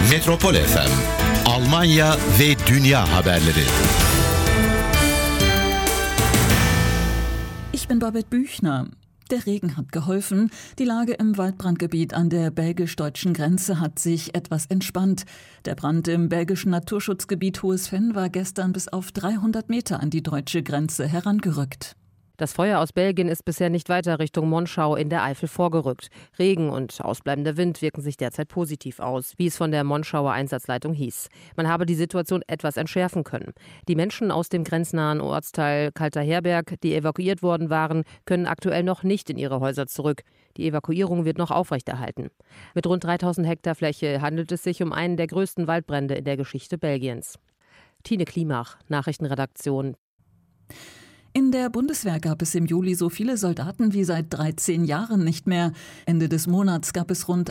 Metropol FM, Almanya ve dünya haberleri. Ich bin Babette Büchner. Der Regen hat geholfen. Die Lage im Waldbrandgebiet an der belgisch-deutschen Grenze hat sich etwas entspannt. Der Brand im belgischen Naturschutzgebiet Hohes Venn war gestern bis auf 300 Meter an die deutsche Grenze herangerückt. Das Feuer aus Belgien ist bisher nicht weiter Richtung Monschau in der Eifel vorgerückt. Regen und ausbleibender Wind wirken sich derzeit positiv aus, wie es von der Monschauer Einsatzleitung hieß. Man habe die Situation etwas entschärfen können. Die Menschen aus dem grenznahen Ortsteil Kalterherberg, die evakuiert worden waren, können aktuell noch nicht in ihre Häuser zurück. Die Evakuierung wird noch aufrechterhalten. Mit rund 3000 Hektar Fläche handelt es sich um einen der größten Waldbrände in der Geschichte Belgiens. Tine Klimach, Nachrichtenredaktion. In der Bundeswehr gab es im Juli so viele Soldaten wie seit 13 Jahren nicht mehr. Ende des Monats gab es rund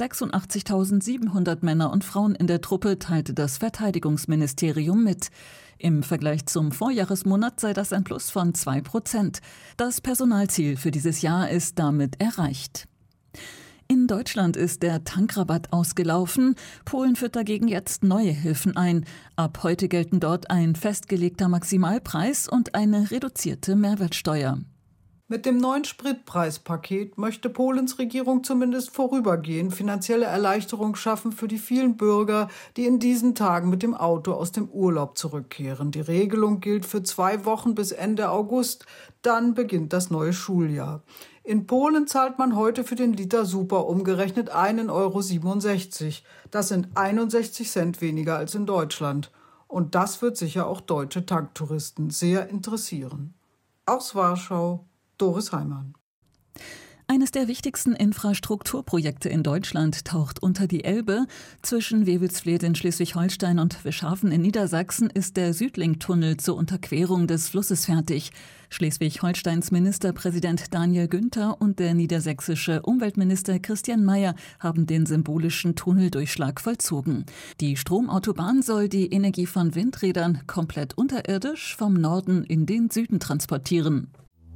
186.700 Männer und Frauen in der Truppe, teilte das Verteidigungsministerium mit. Im Vergleich zum Vorjahresmonat sei das ein Plus von 2%. Das Personalziel für dieses Jahr ist damit erreicht. In Deutschland ist der Tankrabatt ausgelaufen. Polen führt dagegen jetzt neue Hilfen ein. Ab heute gelten dort ein festgelegter Maximalpreis und eine reduzierte Mehrwertsteuer. Mit dem neuen Spritpreispaket möchte Polens Regierung zumindest vorübergehend finanzielle Erleichterung schaffen für die vielen Bürger, die in diesen Tagen mit dem Auto aus dem Urlaub zurückkehren. Die Regelung gilt für 2 Wochen bis Ende August. Dann beginnt das neue Schuljahr. In Polen zahlt man heute für den Liter Super umgerechnet 1,67 €. Das sind 61 Cent weniger als in Deutschland. Und das wird sicher auch deutsche Tanktouristen sehr interessieren. Aus Warschau, Doris Heimann. Eines der wichtigsten Infrastrukturprojekte in Deutschland taucht unter die Elbe. Zwischen Wewelsfleth in Schleswig-Holstein und Wischhafen in Niedersachsen ist der Südlink-Tunnel zur Unterquerung des Flusses fertig. Schleswig-Holsteins Ministerpräsident Daniel Günther und der niedersächsische Umweltminister Christian Mayer haben den symbolischen Tunneldurchschlag vollzogen. Die Stromautobahn soll die Energie von Windrädern komplett unterirdisch vom Norden in den Süden transportieren.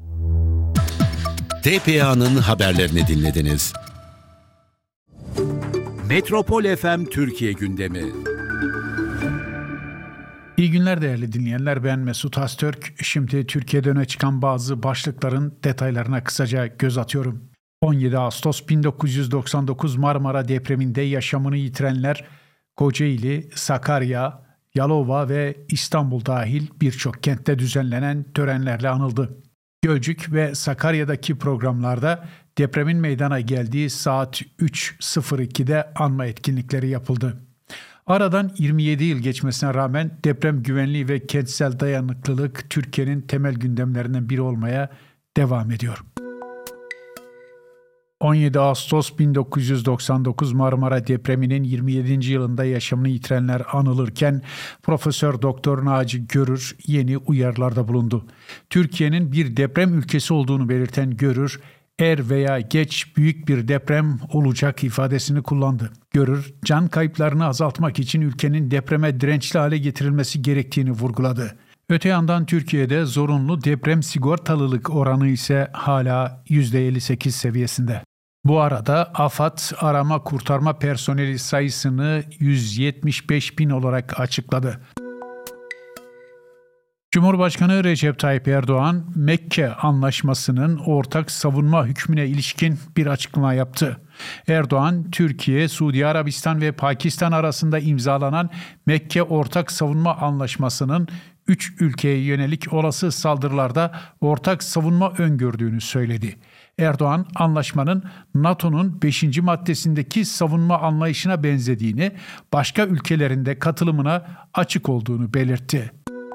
TPA'nın haberlerini dinlediniz. Metropol FM Türkiye gündemi. İyi günler değerli dinleyenler, ben Mesut Astürk. Şimdi Türkiye'de öne çıkan bazı başlıkların detaylarına kısaca göz atıyorum. 17 Ağustos 1999 Marmara depreminde yaşamını yitirenler Kocaeli, Sakarya, Yalova ve İstanbul dahil birçok kentte düzenlenen törenlerle anıldı. Gölcük ve Sakarya'daki programlarda depremin meydana geldiği saat 3.02'de anma etkinlikleri yapıldı. Aradan 27 yıl geçmesine rağmen deprem güvenliği ve kentsel dayanıklılık Türkiye'nin temel gündemlerinden biri olmaya devam ediyor. 17 Ağustos 1999 Marmara depreminin 27. yılında yaşamını yitirenler anılırken Profesör Doktor Naci Görür yeni uyarılarda bulundu. Türkiye'nin bir deprem ülkesi olduğunu belirten Görür, er veya geç büyük bir deprem olacak ifadesini kullandı. Görür, can kayıplarını azaltmak için ülkenin depreme dirençli hale getirilmesi gerektiğini vurguladı. Öte yandan Türkiye'de zorunlu deprem sigortalılık oranı ise hala %58 seviyesinde. Bu arada AFAD arama kurtarma personeli sayısını 175.000 olarak açıkladı. Cumhurbaşkanı Recep Tayyip Erdoğan, Mekke Anlaşması'nın ortak savunma hükmüne ilişkin bir açıklama yaptı. Erdoğan, Türkiye, Suudi Arabistan ve Pakistan arasında imzalanan Mekke Ortak Savunma Anlaşması'nın 3 ülkeye yönelik olası saldırılarda ortak savunma öngördüğünü söyledi. Erdoğan, anlaşmanın NATO'nun 5. maddesindeki savunma anlayışına benzediğini, başka ülkelerin de katılımına açık olduğunu belirtti.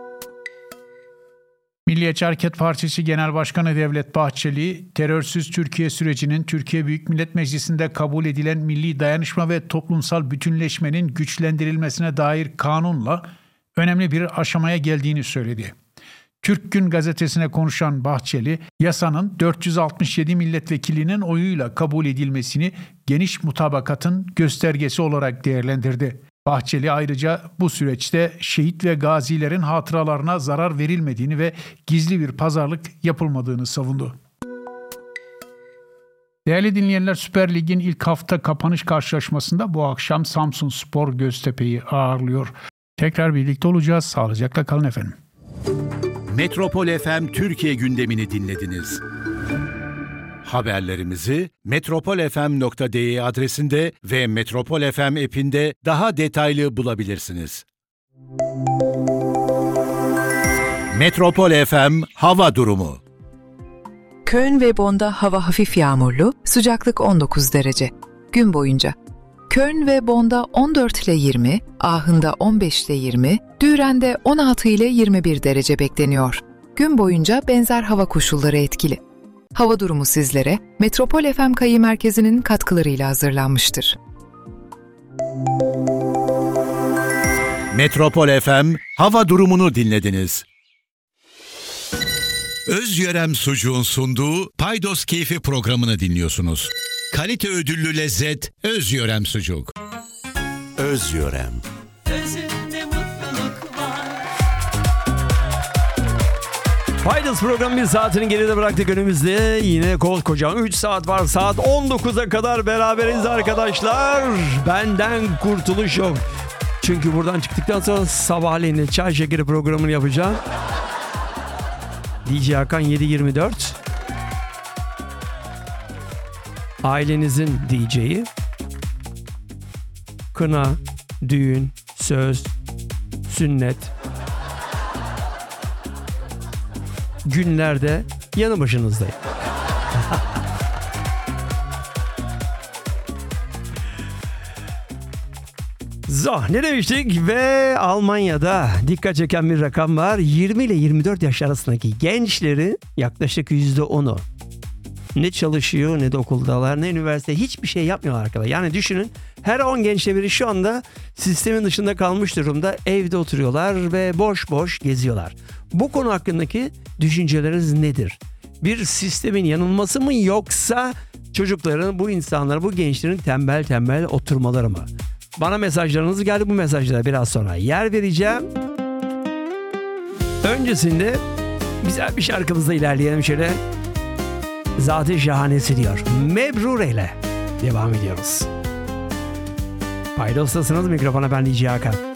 Milliyetçi Hareket Partisi Genel Başkanı Devlet Bahçeli, terörsüz Türkiye sürecinin Türkiye Büyük Millet Meclisi'nde kabul edilen milli dayanışma ve toplumsal bütünleşmenin güçlendirilmesine dair kanunla önemli bir aşamaya geldiğini söyledi. Türk Gün gazetesine konuşan Bahçeli, yasanın 467 milletvekilinin oyuyla kabul edilmesini geniş mutabakatın göstergesi olarak değerlendirdi. Bahçeli ayrıca bu süreçte şehit ve gazilerin hatıralarına zarar verilmediğini ve gizli bir pazarlık yapılmadığını savundu. Değerli dinleyenler, Süper Lig'in ilk hafta kapanış karşılaşmasında bu akşam Samsunspor Göztepe'yi ağırlıyor. Tekrar birlikte olacağız. Sağlıcakla kalın efendim. Metropol FM Türkiye gündemini dinlediniz. Haberlerimizi metropolfm.de adresinde ve Metropol FM app'inde daha detaylı bulabilirsiniz. Metropol FM hava durumu. Köln ve Bonn'da hava hafif yağmurlu, sıcaklık 19 derece. Gün boyunca Köln ve Bonn'da 14 ile 20, Aachen'da 15 ile 20, Düren'de 16 ile 21 derece bekleniyor. Gün boyunca benzer hava koşulları etkili. Hava durumu sizlere Metropol FM Kayı Merkezi'nin katkılarıyla hazırlanmıştır. Metropol FM hava durumunu dinlediniz. Özyörem Sucuğun sunduğu Paydos Keyfi programını dinliyorsunuz. Kalite ödüllü lezzet Özyörem Sucuk. Özyörem. Özünde mutluluk var. Paydos programı bir saatini geride bıraktık önümüzde. Yine kocaman 3 saat var. Saat 19'a kadar beraberiz arkadaşlar. Benden kurtuluş yok. Çünkü buradan çıktıktan sonra sabahleyin çay şekeri programını yapacağım. DJ Hakan 7/24. Ailenizin DJ'yi. Kına, düğün, söz, sünnet. Günlerde yanı başınızdayım. Ne demiştik? Ve Almanya'da dikkat çeken bir rakam var. 20 ile 24 yaş arasındaki gençlerin yaklaşık %10'u ne çalışıyor, ne de okuldalar, ne üniversite, hiçbir şey yapmıyorlar arkadaşlar. Yani düşünün, her 10 gençte biri şu anda sistemin dışında kalmış durumda, evde oturuyorlar ve boş boş geziyorlar. Bu konu hakkındaki düşünceleriniz nedir? Bir sistemin yanılması mı, yoksa çocukların, bu insanlar, bu gençlerin tembel tembel oturmaları mı? Bana mesajlarınız geldi, bu mesajlara biraz sonra yer vereceğim. Öncesinde güzel bir şarkımızla ilerleyelim şöyle. Zat-ı şahanesi diyor. Mebrure ile devam ediyoruz. Paydos'tasınız, mikrofona ben DJ Hakan.